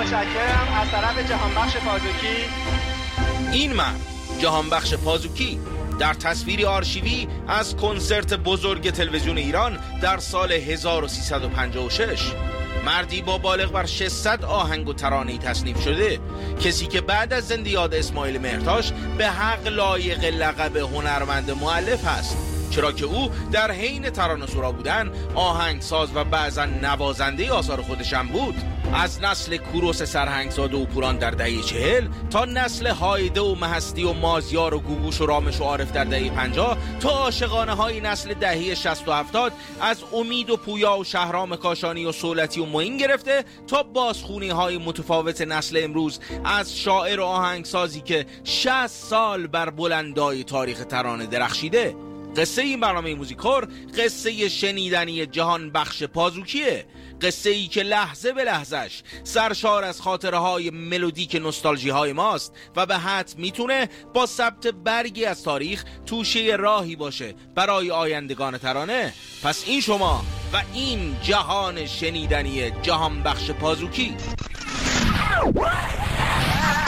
متشکرم. از طرف جهانبخش پازوکی. این من جهانبخش پازوکی در تصویری آرشیوی از کنسرت بزرگ تلویزیون ایران در سال 1356. مردی با بالغ بر 600 آهنگ و ترانه‌ای تصنیف شده، کسی که بعد از زنده یاد اسماعیل مهرتاش به حق لایق لقب هنرمند مؤلف هست، چرا که او در حین ترانه‌سرا بودن آهنگساز و بعضا نوازنده آثار خودش هم بود. از نسل کوروش سرهنگزاده و پوران در دهه 40 تا نسل هایده و مهستی و مازیار و گوگوش و رامش و عارف در دهه 50 تا عاشقانه های نسل دهه 60 و 70 از امید و پویا و شهرام کاشانی و سولتی و معین گرفته تا بازخوانی های متفاوت نسل امروز از شاعر و آهنگسازی که 60 سال بر بلندای تاریخ ترانه درخشیده. قصه این برنامه موزیکور قصه شنیدنی جهانبخش پازوکیه، قصه ای که لحظه به لحظش سرشار از خاطره های ملودیک نوستالژی های ماست و به حتم میتونه با ثبت برگی از تاریخ توشه راهی باشه برای آیندگان ترانه. پس این شما و این جهان شنیدنی جهانبخش پازوکی.